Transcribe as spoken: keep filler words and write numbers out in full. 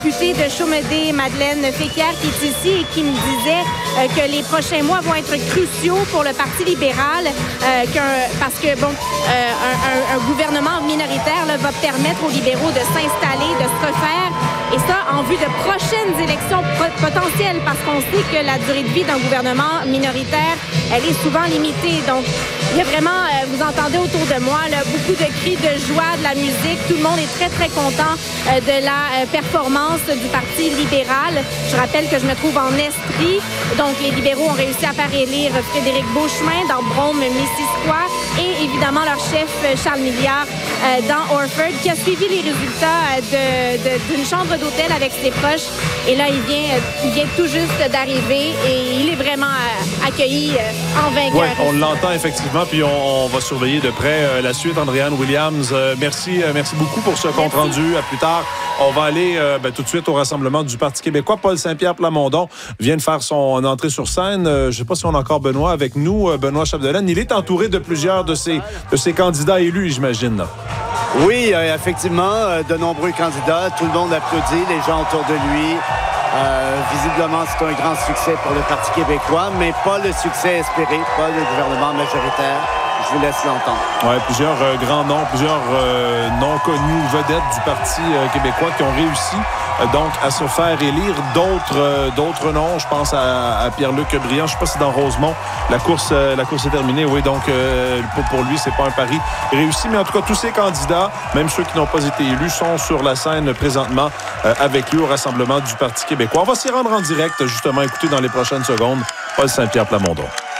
Députée de Chaumédé, Madeleine Féquière, qui est ici et qui me disait euh, que les prochains mois vont être cruciaux pour le Parti libéral, euh, parce que bon, euh, un, un, un gouvernement minoritaire là, va permettre aux libéraux de s'installer, de se refaire, et ça en vue de prochaines élections potentielles, parce qu'on sait que la durée de vie d'un gouvernement minoritaire, elle est souvent limitée. Donc, il y a vraiment, euh, vous entendez autour de moi, là, beaucoup de cris de joie, de la musique. Tout le monde est très, très content euh, de la euh, performance du Parti libéral. Je rappelle que je me trouve en Estrie. Donc, les libéraux ont réussi à faire élire Frédéric Beauchemin dans Brome-Missisquoi et évidemment leur chef Charles Milliard euh, dans Orford, qui a suivi les résultats de, de, d'une chambre d'hôtel avec ses proches. Et là, il vient, il vient tout juste d'arriver et il est vraiment euh, accueilli euh, en vainqueur. Oui, on l'entend effectivement, puis on, on va surveiller de près euh, la suite. Andréanne Williams, euh, merci, euh, merci beaucoup pour ce compte rendu. À plus tard. On va aller euh, ben, tout de suite au rassemblement du Parti québécois. Paul Saint-Pierre Plamondon vient de faire son entrée sur scène. Euh, je ne sais pas si on a encore Benoît avec nous, euh, Benoît Chapdelaine. Il est entouré de plusieurs de ses, de ses candidats élus, j'imagine. Là. Oui, euh, effectivement, euh, de nombreux candidats. Tout le monde applaudit, les gens autour de lui. Euh, visiblement, c'est un grand succès pour le Parti québécois, mais pas le succès espéré, pas le gouvernement majoritaire. Je vous laisse l'entendre. Oui, plusieurs euh, grands noms, plusieurs euh, noms connus, vedettes du Parti euh, québécois qui ont réussi euh, donc à se faire élire. D'autres euh, d'autres noms, je pense à, à Pierre-Luc Briand. Je ne sais pas si dans Rosemont, la course, euh, la course est terminée. Oui, donc euh, pour, pour lui, c'est pas un pari réussi. Mais en tout cas, tous ces candidats, même ceux qui n'ont pas été élus, sont sur la scène présentement euh, avec lui au rassemblement du Parti québécois. On va s'y rendre en direct, justement, écouter dans les prochaines secondes Paul Saint-Pierre Plamondon.